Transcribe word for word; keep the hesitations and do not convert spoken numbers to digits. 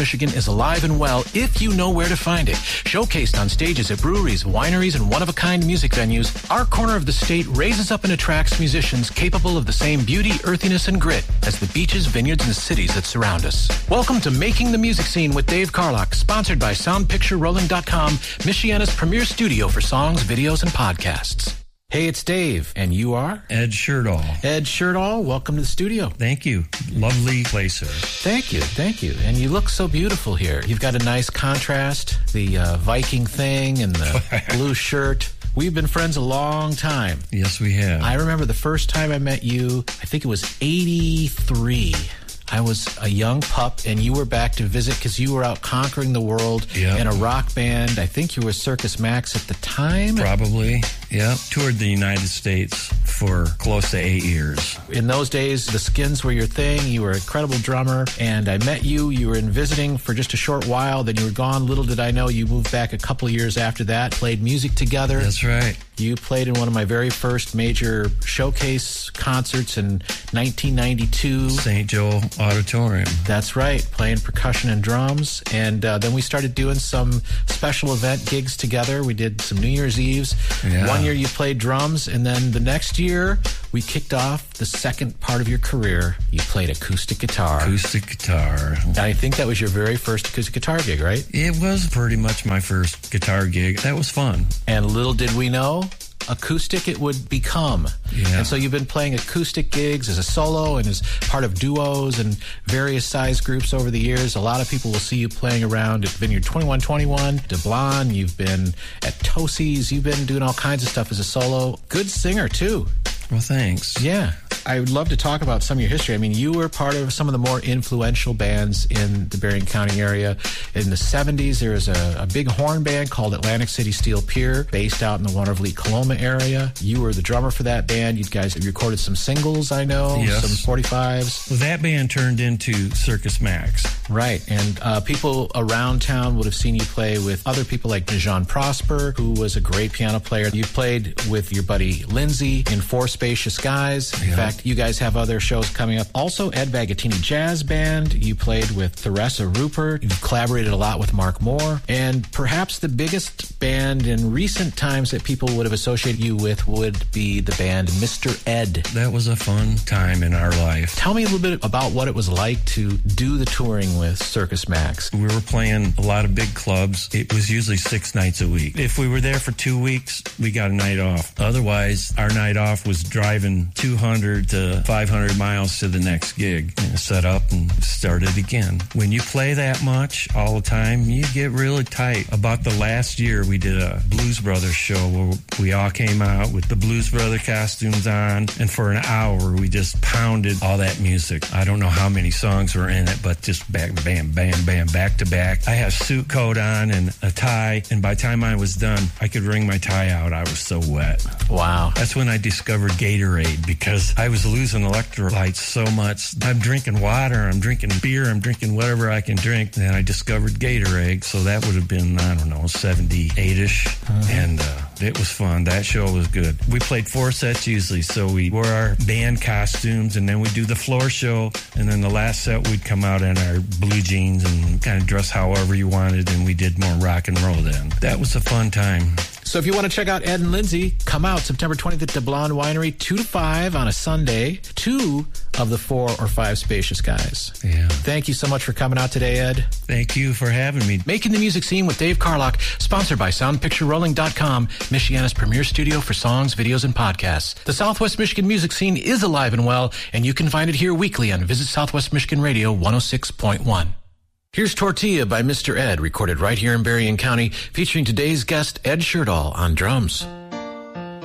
Michigan is alive and well if you know where to find it. Showcased on stages at breweries, wineries, and one-of-a-kind music venues, our corner of the state raises up and attracts musicians capable of the same beauty, earthiness, and grit as the beaches, vineyards, and cities that surround us. Welcome to Making the Music Scene with Dave Carlock, sponsored by sound picture rolling dot com, Michiana's premier studio for songs, videos, and podcasts. Hey, it's Dave, and you are? Ed Sherdahl. Ed Sherdahl, welcome to the studio. Thank you. Lovely place here. Thank you, thank you. And you look so beautiful here. You've got a nice contrast, the uh, Viking thing and the blue shirt. We've been friends a long time. Yes, we have. I remember the first time I met you, I think it was eighty-three. I was a young pup, and you were back to visit because you were out conquering the world yep. in a rock band. I think you were Circus Max at the time. Probably, yeah. Toured the United States for close to eight years. In those days, the Skins were your thing. You were an incredible drummer, and I met you. You were in visiting for just a short while. Then you were gone. Little did I know you moved back a couple of years after that, played music together. That's right. You played in one of my very first major showcase concerts in nineteen ninety-two. Saint Joe Auditorium. That's right, playing percussion and drums. And uh, then we started doing some special event gigs together. We did some New Year's Eves. Yeah. One year you played drums, and then the next year we kicked off the second part of your career. You played acoustic guitar. Acoustic guitar. And I think that was your very first acoustic guitar gig, right? It was pretty much my first guitar gig. That was fun. And little did we know, acoustic it would become. Yeah. And so you've been playing acoustic gigs as a solo and as part of duos and various size groups over the years. A lot of people will see you playing around at Vineyard twenty-one twenty-one, DeBlon. You've been at Tosi's. You've been doing all kinds of stuff as a solo. Good singer, too. Well, thanks. Yeah. I would love to talk about some of your history. I mean, you were part of some of the more influential bands in the Berrien County area. In the seventies, there was a, a big horn band called Atlantic City Steel Pier, based out in the Watervliet-Coloma area. You were the drummer for that band. You guys recorded some singles, I know, yes. some forty-fives. Well, that band turned into Circus Max. Right. And uh, people around town would have seen you play with other people like Dejan Prosper, who was a great piano player. You played with your buddy Lindsay in Four Spacious Skies. In yeah. fact, you guys have other shows coming up. Also, Ed Bagatini Jazz Band. You played with Theresa Rupert. You collaborated a lot with Mark Moore. And perhaps the biggest band in recent times that people would have associated you with would be the band Mister Ed. That was a fun time in our life. Tell me a little bit about what it was like to do the touring with Circus Max. We were playing a lot of big clubs. It was usually six nights a week. If we were there for two weeks, we got a night off. Otherwise, our night off was driving two hundred to five hundred miles to the next gig and set up and start it again. When you play that much all the time, you get really tight. About the last year, we did a Blues Brothers show where we all came out with the Blues Brother costumes on, and for an hour, we just pounded all that music. I don't know how many songs were in it, but just bam, bam, bam, bam, back to back. I had a suit coat on and a tie, and by the time I was done, I could wring my tie out. I was so wet. Wow. That's when I discovered Gatorade, because I was losing electrolytes so much. I'm drinking water, I'm drinking beer, I'm drinking whatever I can drink. And I discovered Gatorade, so that would have been, I don't know, seventy-eight-ish. Uh-huh. And uh, it was fun. That show was good. We played four sets usually, so we wore our band costumes, and then we'd do the floor show, and then the last set we'd come out in our blue jeans and kind of dress however you wanted, and we did more rock and roll then. That was a fun time. So if you want to check out Ed and Lindsay, come out September twentieth at DeBlon Winery, two to five on a Sunday, two of the four or five Spacious Guys. Yeah. Thank you so much for coming out today, Ed. Thank you for having me. Making the Music Scene with Dave Carlock, sponsored by sound picture rolling dot com, Michiana's premier studio for songs, videos, and podcasts. The Southwest Michigan music scene is alive and well, and you can find it here weekly on Visit Southwest Michigan Radio one oh six point one. Here's Tortilla by Mister Ed, recorded right here in Berrien County, featuring today's guest, Ed Sherdahl, on drums.